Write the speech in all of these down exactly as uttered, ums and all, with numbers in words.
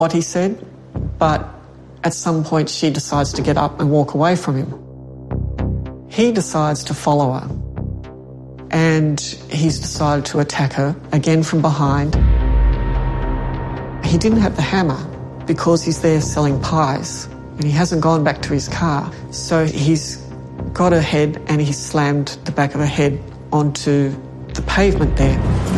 what he said, but at some point she decides to get up and walk away from him. He decides to follow her, and he's decided to attack her again from behind. He didn't have the hammer because he's there selling pies, and he hasn't gone back to his car. So he's got her head and he slammed the back of her head onto the pavement there.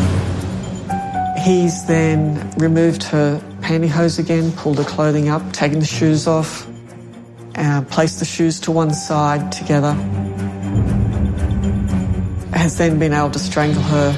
He's then removed her pantyhose again, pulled her clothing up, taken the shoes off, uh, placed the shoes to one side together, has then been able to strangle her.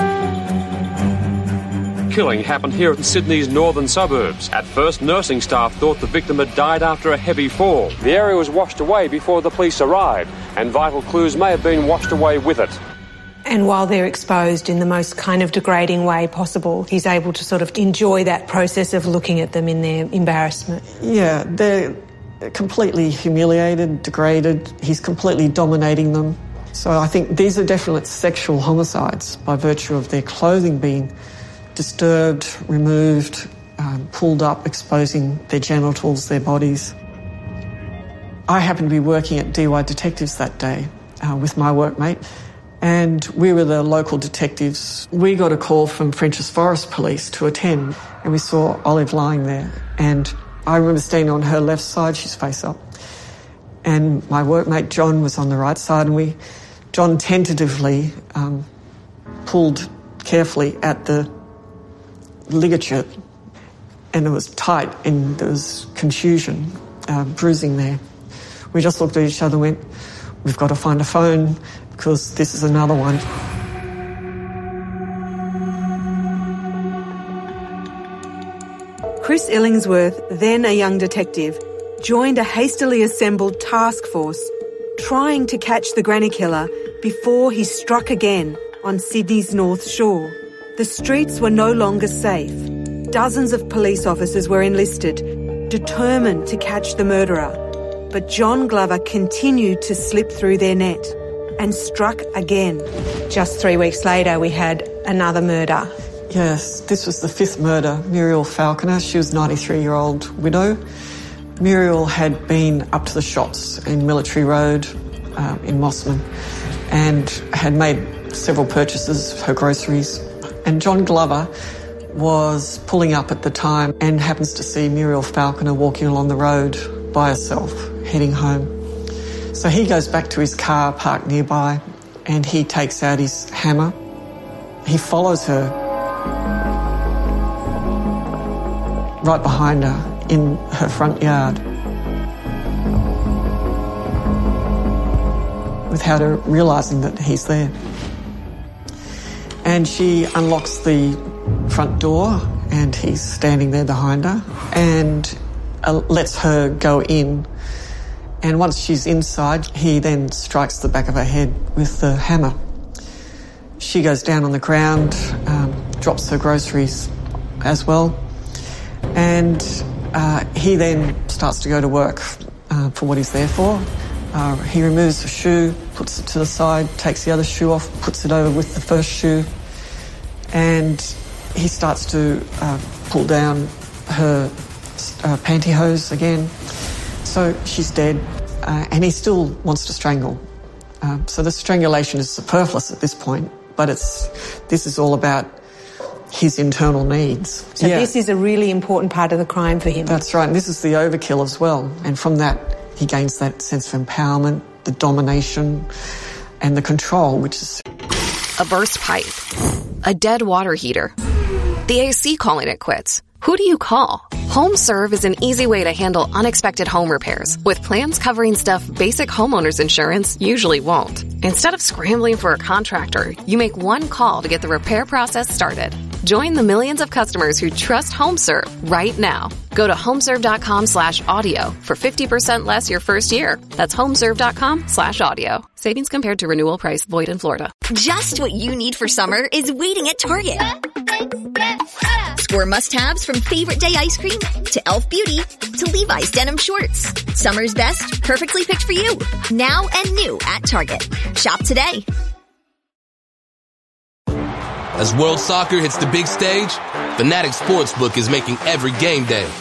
Killing happened here in Sydney's northern suburbs. At first, nursing staff thought the victim had died after a heavy fall. The area was washed away before the police arrived, and vital clues may have been washed away with it. And while they're exposed in the most kind of degrading way possible, he's able to sort of enjoy that process of looking at them in their embarrassment. Yeah, they're completely humiliated, degraded. He's completely dominating them. So I think these are definite sexual homicides by virtue of their clothing being disturbed, removed, um, pulled up, exposing their genitals, their bodies. I happened to be working at D Y Detectives that day uh, with my workmate, and we were the local detectives. We got a call from Frenchs Forest Police to attend, and we saw Olive lying there. And I remember standing on her left side, she's face up, and my workmate John was on the right side, and we, John tentatively um, pulled carefully at the ligature, and it was tight and there was confusion, uh, bruising there. We just looked at each other and went, we've got to find a phone because this is another one. Chris Illingsworth, then a young detective, joined a hastily assembled task force trying to catch the granny killer before he struck again on Sydney's North Shore. The streets were no longer safe. Dozens of police officers were enlisted, determined to catch the murderer. But John Glover continued to slip through their net and struck again. Just three weeks later, we had another murder. Yes, this was the fifth murder. Muriel Falconer, she was a ninety-three-year-old widow. Muriel had been up to the shops in Military Road uh, in Mossman and had made several purchases of her groceries. And John Glover was pulling up at the time and happens to see Muriel Falconer walking along the road by herself, heading home. So he goes back to his car parked nearby and he takes out his hammer. He follows her right behind her in her front yard without her realising that he's there. And she unlocks the front door and he's standing there behind her and uh, lets her go in. And once she's inside, he then strikes the back of her head with the hammer. She goes down on the ground, um, drops her groceries as well, and uh, he then starts to go to work uh, for what he's there for. Uh, he removes the shoe, puts it to the side, takes the other shoe off, puts it over with the first shoe, and he starts to uh, pull down her uh, pantyhose again. So she's dead, uh, and he still wants to strangle. Uh, so the strangulation is superfluous at this point, but it's this is all about his internal needs. So yeah. This is a really important part of the crime for him. That's right, and this is the overkill as well. And from that, he gains that sense of empowerment, the domination, and the control, which is... A burst pipe. A dead water heater. The A C calling it quits. Who do you call? HomeServe is an easy way to handle unexpected home repairs with plans covering stuff basic homeowners insurance usually won't. Instead of scrambling for a contractor, you make one call to get the repair process started. Join the millions of customers who trust HomeServe right now. Go to homeserve.com slash audio for fifty percent less your first year. That's homeserve.com slash audio. Savings compared to renewal price void in Florida. Just what you need for summer is waiting at Target. Score must-haves from Favorite Day ice cream to e l f Beauty to Levi's denim shorts. Summer's best, perfectly picked for you. Now and new at Target. Shop today. As world soccer hits the big stage, Fanatics Sportsbook is making every game day